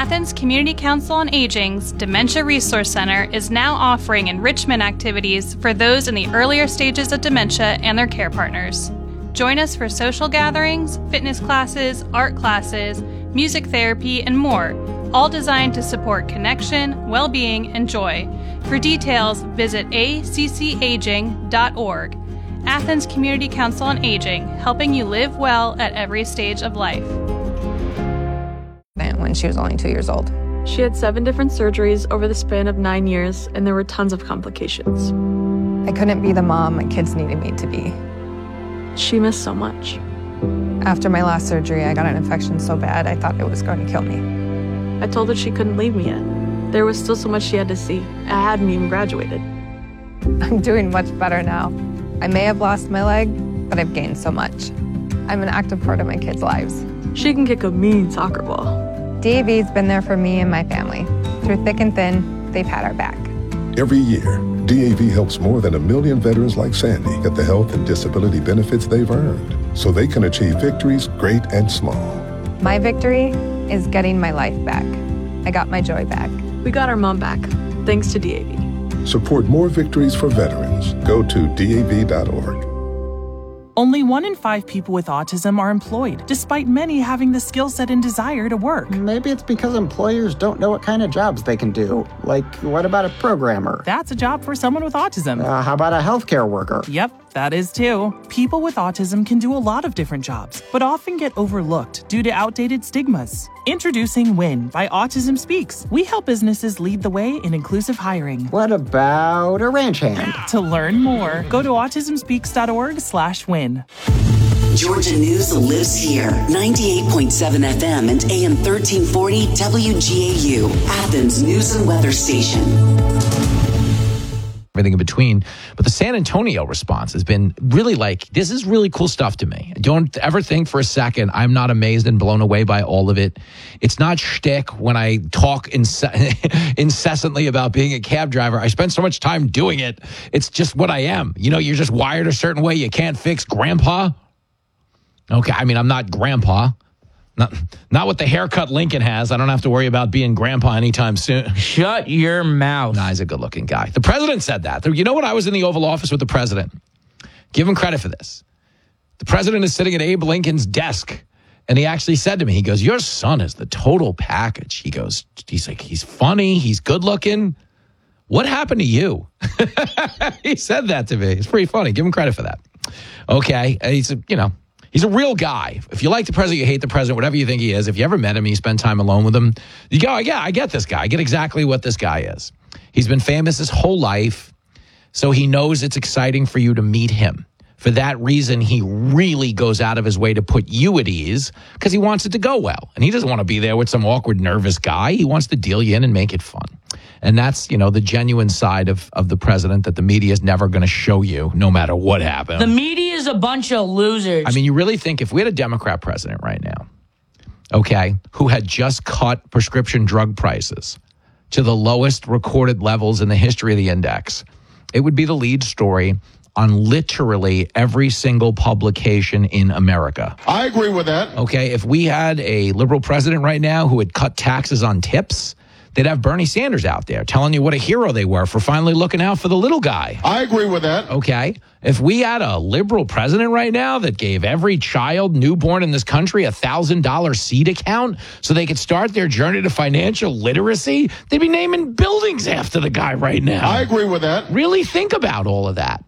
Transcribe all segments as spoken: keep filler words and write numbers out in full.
Athens Community Council on Aging's Dementia Resource Center is now offering enrichment activities for those in the earlier stages of dementia and their care partners. Join us for social gatherings, fitness classes, art classes, music therapy, and more, all designed to support connection, well-being, and joy. For details, visit a c c aging dot org. Athens Community Council on Aging, helping you live well at every stage of life. When she was only two years old. She had seven different surgeries over the span of nine years, and there were tons of complications. I couldn't be the mom my kids needed me to be. She missed so much. After my last surgery, I got an infection so bad I thought it was going to kill me. I told her she couldn't leave me yet. There was still so much she had to see. I hadn't even graduated. I'm doing much better now. I may have lost my leg, but I've gained so much. I'm an active part of my kids' lives. She can kick a mean soccer ball. D A V's been there for me and my family. Through thick and thin, they've had our back. Every year, D A V helps more than a million veterans like Sandy get the health and disability benefits they've earned so they can achieve victories great and small. My victory is getting my life back. I got my joy back. We got our mom back, thanks to D A V. Support more victories for veterans. Go to D A V dot org. Only one in five people with autism are employed, despite many having the skill set and desire to work. Maybe it's because employers don't know what kind of jobs they can do. Like, what about a programmer? That's a job for someone with autism. Uh, how about a healthcare worker? Yep, that is too. People with autism can do a lot of different jobs, but often get overlooked due to outdated stigmas. Introducing WIN by Autism Speaks. We help businesses lead the way in inclusive hiring. What about a ranch hand? To learn more, go to autism speaks dot org slash win. Georgia News lives here. ninety-eight point seven F M and A M thirteen forty W G A U, Athens News and Weather Station. Everything in between. But the San Antonio response has been really like, this is really cool stuff to me. Don't ever think for a second I'm not amazed and blown away by all of it. It's not shtick when I talk inc- incessantly about being a cab driver. I spend so much time doing it. It's just what I am. You know, you're just wired a certain way. You can't fix grandpa. Okay, I mean, I'm not grandpa. Not, not what the haircut Lincoln has. I don't have to worry about being grandpa anytime soon. Shut your mouth. Nah, he's a good-looking guy. The president said that. You know what? I was in the Oval Office with the president. Give him credit for this. The president is sitting at Abe Lincoln's desk, and he actually said to me, he goes, your son is the total package. He goes, he's like, he's funny, he's good-looking. What happened to you? He said that to me. It's pretty funny. Give him credit for that. Okay. He's, a, you know, he's a real guy. If you like the president, you hate the president, whatever you think he is. If you ever met him, you spend time alone with him, you go, yeah, I get this guy. I get exactly what this guy is. He's been famous his whole life, so he knows it's exciting for you to meet him. For that reason, he really goes out of his way to put you at ease because he wants it to go well. And he doesn't want to be there with some awkward, nervous guy. He wants to deal you in and make it fun. And that's, you know, the genuine side of, of the president that the media is never going to show you no matter what happens. The media is a bunch of losers. I mean, you really think if we had a Democrat president right now, okay, who had just cut prescription drug prices to the lowest recorded levels in the history of the index, it would be the lead story on literally every single publication in America. I agree with that. Okay, if we had a liberal president right now who had cut taxes on tips, they'd have Bernie Sanders out there telling you what a hero they were for finally looking out for the little guy. I agree with that. Okay. If we had a liberal president right now that gave every child newborn in this country a one thousand dollars seed account so they could start their journey to financial literacy, they'd be naming buildings after the guy right now. I agree with that. Really think about all of that.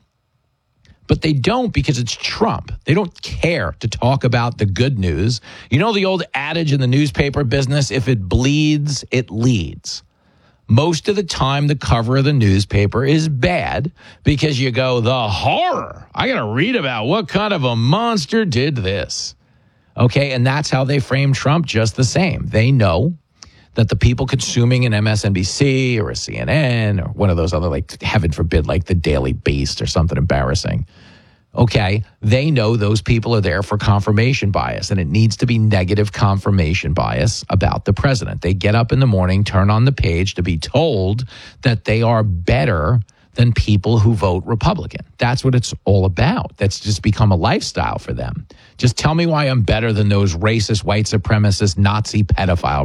But they don't because it's Trump. They don't care to talk about the good news. You know the old adage in the newspaper business, if it bleeds, it leads. Most of the time, the cover of the newspaper is bad because you go, the horror. I got to read about what kind of a monster did this. Okay, and that's how they frame Trump just the same. They know that the people consuming an M S N B C or a C N N or one of those other, like, heaven forbid, like the Daily Beast or something embarrassing, okay, they know those people are there for confirmation bias, and it needs to be negative confirmation bias about the president. They get up in the morning, turn on the page to be told that they are better than people who vote Republican. That's what it's all about. That's just become a lifestyle for them. Just tell me why I'm better than those racist, white supremacist, Nazi pedophile